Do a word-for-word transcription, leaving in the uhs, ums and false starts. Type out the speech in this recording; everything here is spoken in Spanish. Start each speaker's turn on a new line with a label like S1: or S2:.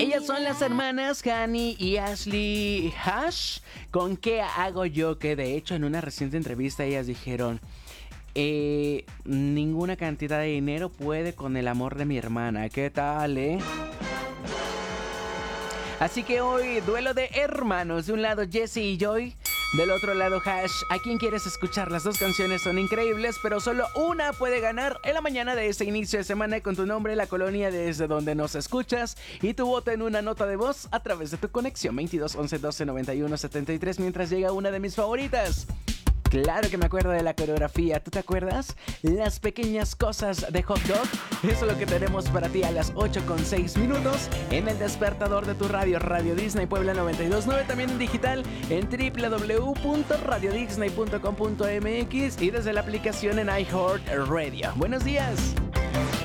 S1: Ellas son las hermanas Hani y Ashley Hash. ¿Con qué hago yo? Que de hecho en una reciente entrevista ellas dijeron: eh, ninguna cantidad de dinero puede con el amor de mi hermana. ¿Qué tal, eh? Así que hoy, duelo de hermanos. De un lado Jesse y Joy, del otro lado Hash. ¿A quién quieres escuchar? Las dos canciones son increíbles, pero solo una puede ganar en la mañana de este inicio de semana con tu nombre, la colonia desde donde nos escuchas y tu voto en una nota de voz a través de tu conexión veintidós once doce noventa y uno setenta y tres mientras llega una de mis favoritas. Claro que me acuerdo de la coreografía. ¿Tú te acuerdas? Las pequeñas cosas de Hot Dog. Eso es lo que tenemos para ti a las ocho con seis minutos en el despertador de tu radio, Radio Disney Puebla noventa y dos punto nueve. También en digital en doble u doble u doble u punto radio disney punto com punto m x y desde la aplicación en iHeartRadio. Buenos días.